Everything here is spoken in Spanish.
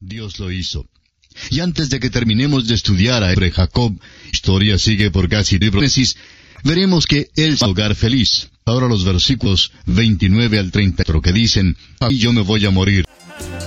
Dios lo hizo. Y antes de que terminemos de estudiar sobre Jacob, historia sigue por casi libro de Génesis, veremos que él es un hogar feliz. Ahora los versículos 29 al 34 que dicen, y yo me voy a morir.